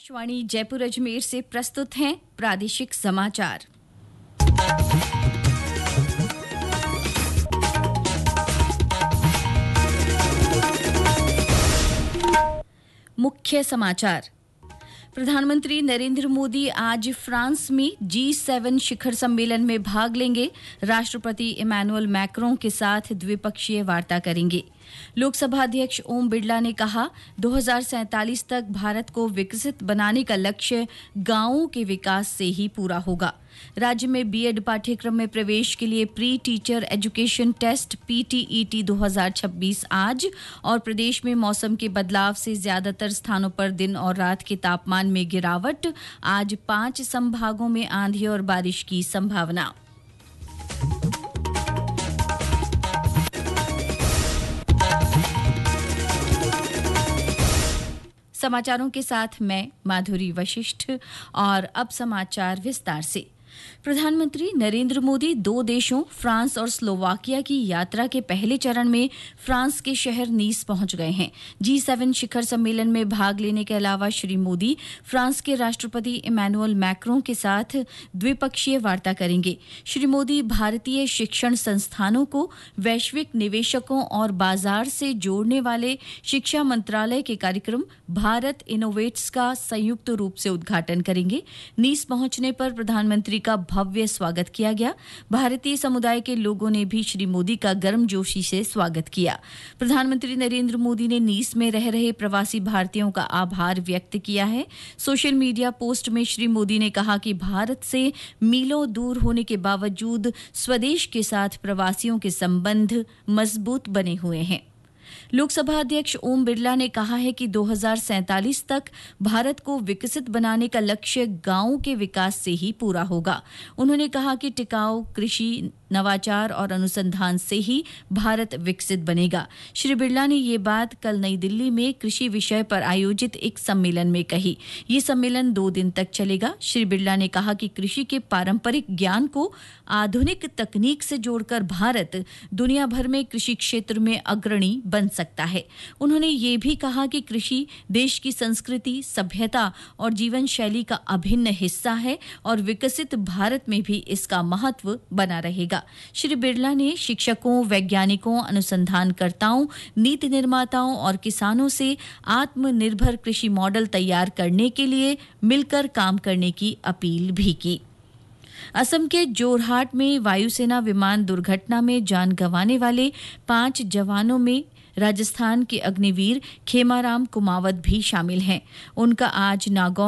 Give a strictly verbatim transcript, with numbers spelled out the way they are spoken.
आकाशवाणी जयपुर अजमेर से प्रस्तुत हैं प्रादेशिक समाचार। मुख्य समाचार। प्रधानमंत्री नरेंद्र मोदी आज फ्रांस में जी सेवन शिखर सम्मेलन में भाग लेंगे। राष्ट्रपति इमैनुअल मैक्रों के साथ द्विपक्षीय वार्ता करेंगे। लोकसभा अध्यक्ष ओम बिरला ने कहा, दो हज़ार सैंतालीस तक भारत को विकसित बनाने का लक्ष्य गांवों के विकास से ही पूरा होगा। राज्य में बीएड पाठ्यक्रम में प्रवेश के लिए pre teacher education test PTET दो हज़ार छब्बीस आज और प्रदेश में मौसम के बदलाव से ज्यादातर स्थानों पर दिन और रात के तापमान में गिरावट। आज पांच संभागों में आंधी और बारिश की संभावना। समाचारों के साथ मैं माधुरी वशिष्ठ और अब समाचार विस्तार से। प्रधानमंत्री नरेंद्र मोदी दो देशों फ्रांस और स्लोवाकिया की यात्रा के पहले चरण में फ्रांस के शहर नीस पहुंच गए हैं। जी सेवन शिखर सम्मेलन में भाग लेने के अलावा श्री मोदी फ्रांस के राष्ट्रपति इमैनुअल मैक्रों के साथ द्विपक्षीय वार्ता करेंगे। श्री मोदी भारतीय शिक्षण संस्थानों को वैश्विक निवेशकों और बाजार से जोड़ने वाले शिक्षा मंत्रालय के कार्यक्रम भारत इनोवेट्स का संयुक्त रूप से उद्घाटन करेंगे। नीस पहुंचने पर प्रधानमंत्री का भव्य स्वागत किया गया। भारतीय समुदाय के लोगों ने भी श्री मोदी का गर्मजोशी से स्वागत किया। प्रधानमंत्री नरेंद्र मोदी ने नीस में रह रहे प्रवासी भारतीयों का आभार व्यक्त किया है। सोशल मीडिया पोस्ट में श्री मोदी ने कहा कि भारत से मीलों दूर होने के बावजूद स्वदेश के साथ प्रवासियों के संबंध मजबूत बने हुए हैं। लोकसभा अध्यक्ष ओम बिरला ने कहा है कि दो हज़ार सैंतालीस तक भारत को विकसित बनाने का लक्ष्य गांवों के विकास से ही पूरा होगा। उन्होंने कहा कि टिकाऊ कृषि, नवाचार और अनुसंधान से ही भारत विकसित बनेगा। श्री बिरला ने ये बात कल नई दिल्ली में कृषि विषय पर आयोजित एक सम्मेलन में कही। ये सम्मेलन दो दिन तक चलेगा। श्री बिरला ने कहा कि कृषि के पारंपरिक ज्ञान को आधुनिक तकनीक से जोड़कर भारत दुनिया भर में कृषि क्षेत्र में अग्रणी बन सकता है। उन्होंने ये भी कहा कि कृषि देश की संस्कृति, सभ्यता और जीवन शैली का अभिन्न हिस्सा है और विकसित भारत में भी इसका महत्व बना रहेगा। श्री बिरला ने शिक्षकों, वैज्ञानिकों, अनुसंधानकर्ताओं, नीति निर्माताओं और किसानों से आत्मनिर्भर कृषि मॉडल तैयार करने के लिए मिलकर काम करने की अपील भी की। असम के जोरहाट में वायुसेना विमान दुर्घटना में जान गंवाने वाले पांच जवानों में राजस्थान के अग्निवीर खेमाराम कुमावत भी शामिल हैं। उनका आज नागौर